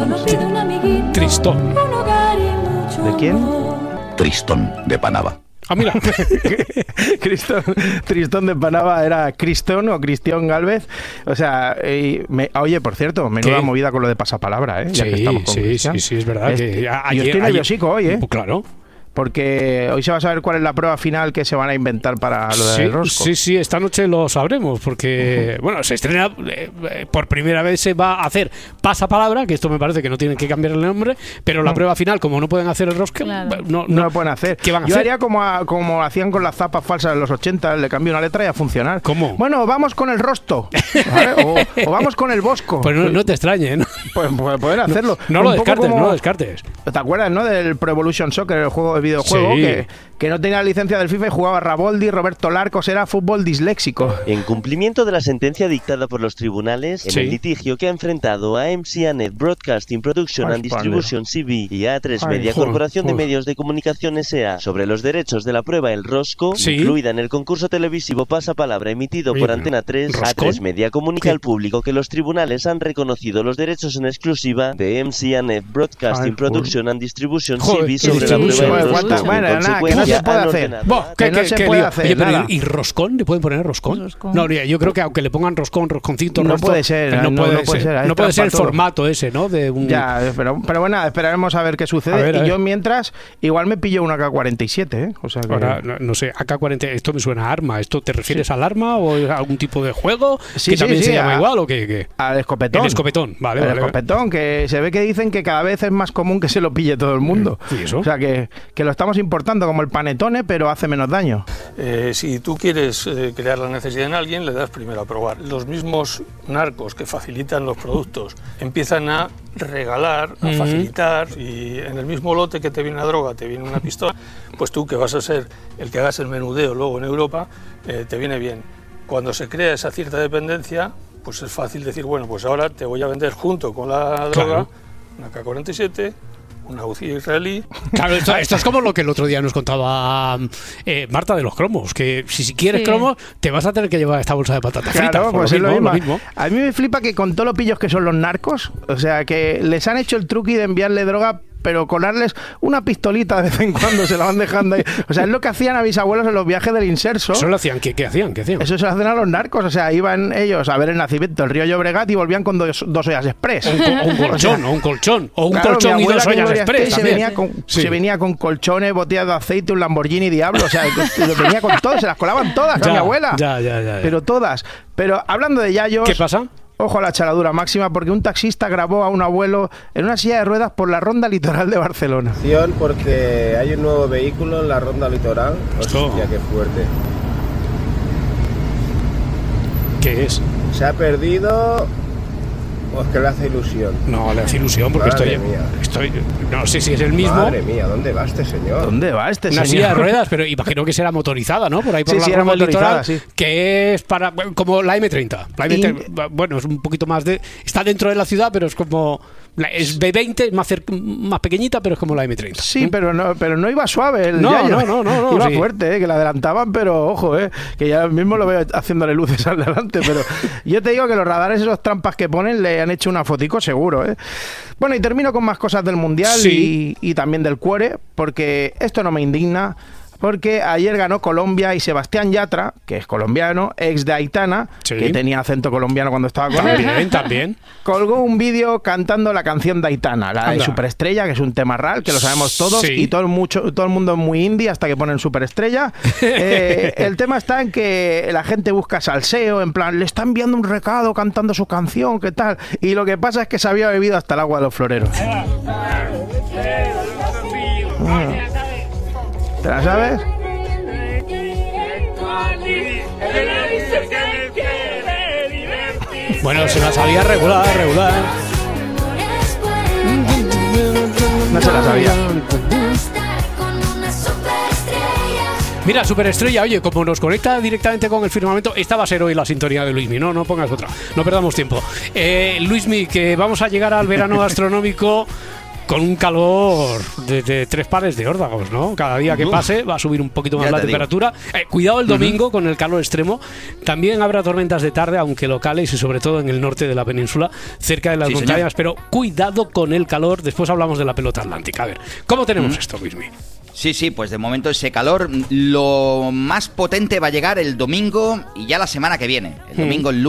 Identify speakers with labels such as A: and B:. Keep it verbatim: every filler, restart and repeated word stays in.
A: Tristón.
B: ¿De quién?
C: Tristón de Panava.
A: Ah, mira.
B: Tristón, Tristón de Panava era Cristón o Cristión Gálvez. O sea, eh, me, oye, por cierto, menuda
A: ¿Qué?
B: movida con lo de pasapalabra, ¿eh? Ya
A: Sí,
B: que estamos con
A: sí,
B: Cristian.
A: sí, sí, es verdad.
B: Este,
A: que
B: yo
A: ayer,
B: estoy nerviosico hoy, ¿eh?
A: Pues claro.
B: Porque hoy se va a saber cuál es la prueba final que se van a inventar para lo
A: Sí,
B: del rosco.
A: sí, sí, esta noche lo sabremos porque, uh-huh. bueno, se estrena, eh, eh, por primera vez se va a hacer pasapalabra, que esto me parece que no tienen que cambiar el nombre, pero la uh-huh. prueba final, como no pueden hacer el rosco,
D: claro.
A: no, no,
B: no lo pueden hacer.
A: ¿Qué van a
B: Yo
A: hacer?
B: haría como, a, como hacían con las zapas falsas en los ochenta, le cambio una letra y a funcionar.
A: ¿Cómo?
B: Bueno, vamos con el rosto, ¿vale? o, o vamos con el bosco.
A: Pues no, no te extrañe, ¿no?
B: Pues, pues pueden hacerlo.
A: No, no lo descartes, como, no lo descartes.
B: ¿Te acuerdas, no? Del Pro Evolution Soccer, el juego de videojuego,
A: sí.
B: que, que no tenía la licencia del FIFA y jugaba Raboldi, Roberto Larcos, era fútbol disléxico.
E: En cumplimiento de la sentencia dictada por los tribunales, en sí. el litigio que ha enfrentado a M C A Net Broadcasting Production
B: Ay,
E: and Distribution C B y a A tres
B: Ay,
E: Media
B: joder,
E: Corporación
B: joder.
E: de Medios de Comunicación S A sobre los derechos de la prueba El Rosco,
A: sí.
E: incluida en el concurso televisivo Pasapalabra emitido
A: Oye,
E: por Antena tres,
A: ¿Roscón?
E: A tres Media comunica
A: ¿Qué?
E: al público que los tribunales han reconocido los derechos en exclusiva de M C A Net Broadcasting
B: Ay,
E: Production and Distribution
A: joder,
E: C B sobre
A: sí,
E: la prueba
A: sí,
E: El
B: sí.
E: Rosco.
B: Bueno,
E: En
B: nada, que no se puede
E: han
B: hacer.
E: ordenado
A: Bo,
B: Que
A: ¿qué,
B: no
A: qué,
B: se
A: qué
B: puede
A: lío?
B: hacer,
A: Oye, pero
B: nada.
A: ¿y roscón? ¿Le pueden poner roscón?
D: Roscón.
A: No, yo creo que aunque le pongan roscón, rosconcito,
B: No
A: rosto,
B: puede ser,
A: no,
B: no,
A: puede,
B: no puede
A: ser,
B: ser,
A: no puede ser el
B: todo.
A: formato ese, ¿no? De un...
B: Ya, pero, pero bueno, esperaremos a ver qué sucede.
A: A ver, a
B: y
A: ver.
B: yo mientras, igual me pillo una K cuarenta y siete, ¿eh? O sea que...
A: Ahora, no, no sé, A K cuarenta, esto me suena a arma. ¿Esto te refieres sí. al arma o a algún tipo de juego?
B: Sí,
A: que
B: sí,
A: también
B: sí,
A: se llama
B: a,
A: igual o qué, qué?
B: Al escopetón.
A: El escopetón, vale,
B: El
A: vale.
B: escopetón, que se ve que dicen que cada vez es más común que se lo pille todo el mundo.
A: ¿Y eso?
B: O sea que, que lo estamos importando como el panetone, pero hace menos daño.
F: Eh, si tú quieres eh, crear la necesidad en alguien, le das primero a probar. Los mismos narcos que facilitan los productos empiezan a regalar, a
A: uh-huh.
F: facilitar, y en el mismo lote que te viene una droga, te viene una pistola, pues tú que vas a ser el que hagas el menudeo luego en Europa, eh, te viene bien. Cuando se crea esa cierta dependencia, pues es fácil decir, bueno, pues ahora te voy a vender junto con la droga
A: claro.
F: una K cuarenta y siete, una U C I israelí.
A: Claro, esto, esto es como lo que el otro día nos contaba eh, Marta de los cromos, que si, si quieres sí. cromos te vas a tener que llevar esta bolsa de patatas
B: claro,
A: fritas.
B: Pues
A: lo
B: es
A: mismo,
B: lo, mismo.
A: lo mismo.
B: A mí me flipa que con todos los pillos que son los narcos, o sea, que les han hecho el truqui de enviarle droga, pero colarles una pistolita de vez en cuando, se la van dejando ahí. O sea, es lo que hacían a mis abuelos en los viajes del inserso.
A: ¿Eso lo hacían? ¿Qué, qué hacían? ¿Qué hacían?
B: Eso se lo hacen a los narcos. O sea, iban ellos a ver el nacimiento del río Llobregat y volvían con dos, dos ollas express.
A: O un, o un colchón, o, sea, o un colchón. O un
B: claro,
A: colchón y dos ollas express.
B: Se venía, con, sí. se venía con colchones, botellas de aceite, un Lamborghini Diablo. O sea, lo venía con todo, se las colaban todas ya, a mi abuela.
A: Ya, ya, ya, ya.
B: Pero todas. Pero hablando de yayos...
A: ¿Qué pasa?
B: Ojo a la charadura máxima, porque un taxista grabó a un abuelo en una silla de ruedas por la ronda litoral de Barcelona.
G: Porque hay un nuevo vehículo en la ronda litoral. Hostia, qué fuerte.
A: ¿Qué es?
G: Se ha perdido... ¿O es que le hace ilusión?
A: No, le hace ilusión porque
G: Madre
A: estoy,
G: mía.
A: estoy... No sé si es el mismo.
G: Madre mía, ¿dónde va este señor?
B: ¿Dónde va este
A: Una
B: señor?
A: silla de ruedas, pero imagino que será motorizada, ¿no? Por ahí por
B: sí,
A: la
B: sí,
A: ronda litoral,
B: sí.
A: que es para... Como la M treinta. La M treinta,
B: y...
A: Bueno, es un poquito más de... Está dentro de la ciudad, pero es como... Es B veinte, más, cer... más pequeñita, pero es como la M treinta.
B: Sí, ¿Mm? pero no pero no iba suave el
A: no,
B: yayo.
A: no, no, no, no.
B: Iba
A: sí.
B: fuerte, ¿eh? Que la adelantaban, pero ojo, eh, que ya mismo lo veo haciéndole luces al delante. Pero yo te digo que los radares, esos trampas que ponen, le han hecho una fotico seguro, ¿eh? Bueno, y termino con más cosas del Mundial
A: sí.
B: y, y también del cuore, porque esto no me indigna. Porque ayer ganó Colombia y Sebastián Yatra, que es colombiano, ex de Aitana, sí. que tenía acento colombiano cuando estaba con
A: también,
B: él.
A: También,
B: colgó un vídeo cantando la canción de Aitana, la Anda. de Superestrella, que es un tema real, que lo sabemos todos, sí. y todo el, mucho, todo el mundo es muy indie hasta que ponen Superestrella. eh, el tema está en que la gente busca salseo, en plan, le está enviando un recado cantando su canción, ¿qué tal? Y lo que pasa es que se había bebido hasta el agua de los floreros. Bueno. ¿Te la sabes?
A: Bueno, se la sabía regular, regular.
B: No se la sabía.
A: Mira, Superestrella, oye, como nos conecta directamente con el firmamento, esta va a ser hoy la sintonía de Luismi, no, no pongas otra, no perdamos tiempo. Eh, Luismi, que vamos a llegar al verano astronómico con un calor de, de tres pares de órdagos, ¿no? Cada día que pase va a subir un poquito más ya la temperatura. Eh, cuidado el domingo uh-huh. con el calor extremo. También habrá tormentas de tarde, aunque locales y sobre todo en el norte de la península, cerca de las sí, montañas. Señor. Pero cuidado con el calor. Después hablamos de la pelota atlántica. A ver, ¿cómo tenemos uh-huh. esto, Luismi?
D: Sí, sí, pues de momento ese calor, lo más potente va a llegar el domingo y ya la semana que viene. El domingo, el lunes.